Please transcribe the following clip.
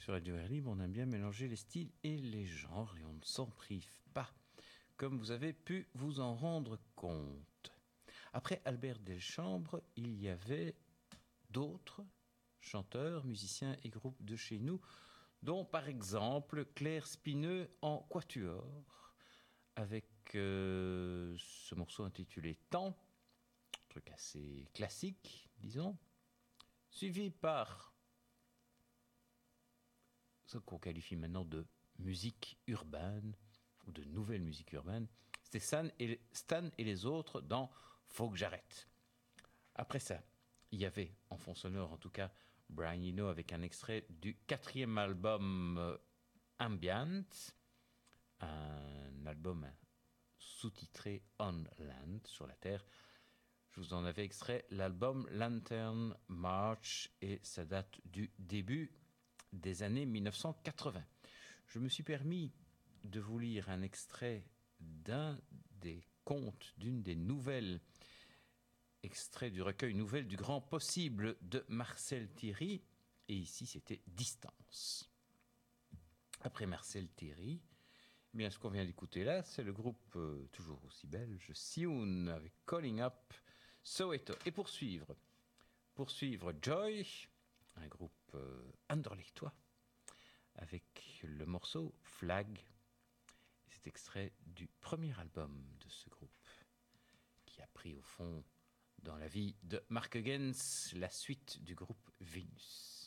sur Radio Air Libre, on aime bien mélanger les styles et les genres et on ne s'en prive pas, comme vous avez pu vous en rendre compte. Après Albert Delchambre, il y avait d'autres chanteurs, musiciens et groupes de chez nous, dont par exemple Claire Spineux en quatuor, avec ce morceau intitulé Temps, un truc assez classique, disons, suivi par ce qu'on qualifie maintenant de musique urbaine, ou de nouvelle musique urbaine. C'était Stan et les autres dans Faut que j'arrête. Après ça, il y avait, en fond sonore en tout cas, Brian Eno avec un extrait du 4e album Ambient, un album sous-titré On Land, sur la Terre. Je vous en avais extrait l'album Lantern March et ça date du début des années 1980. Je me suis permis de vous lire un extrait d'un des contes, d'une des nouvelles, extrait du recueil Nouvelles du Grand Possible de Marcel Thierry, et ici c'était Distance. Après Marcel Thierry, eh bien, ce qu'on vient d'écouter là, c'est le groupe toujours aussi belge, Sioun, avec Calling Up Soweto. Et poursuivre Joy, un groupe anderlechtois, avec le morceau Flag. C'est extrait du premier album de ce groupe, qui a pris au fond, dans la vie de Mark Huggins, la suite du groupe Vénus.